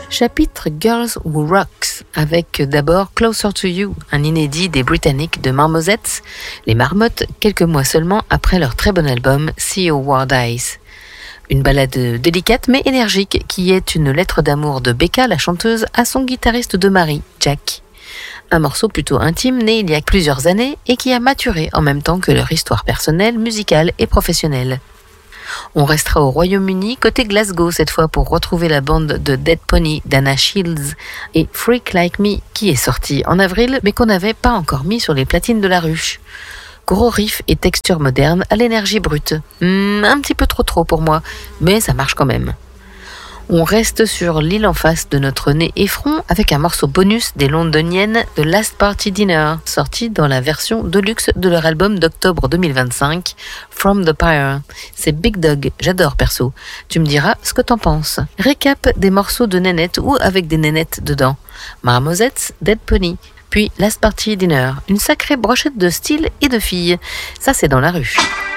Chapitre Girls Who Rocks, avec d'abord Closer to You, un inédit des Britanniques de Marmosettes, les Marmottes, quelques mois seulement après leur très bon album See You War Dies. Une ballade délicate mais énergique qui est une lettre d'amour de Becca, la chanteuse, à son guitariste de mari, Jack. Un morceau plutôt intime né il y a plusieurs années et qui a maturé en même temps que leur histoire personnelle, musicale et professionnelle. On restera au Royaume-Uni, côté Glasgow cette fois, pour retrouver la bande de Dead Pony d'Anna Shields et Freak Like Me, qui est sortie en avril mais qu'on n'avait pas encore mis sur les platines de la ruche. Gros riff et texture moderne à l'énergie brute. Un petit peu trop pour moi, mais ça marche quand même. On reste sur l'île en face de notre nez effron avec un morceau bonus des londoniennes de Last Party Dinner, sorti dans la version deluxe de leur album d'octobre 2025, From the Pyre. C'est Big Dog, j'adore perso. Tu me diras ce que t'en penses. Récap des morceaux de nénettes ou avec des nénettes dedans. Marmosettes, Dead Pony, puis Last Party Dinner. Une sacrée brochette de style et de filles. Ça c'est dans la rue.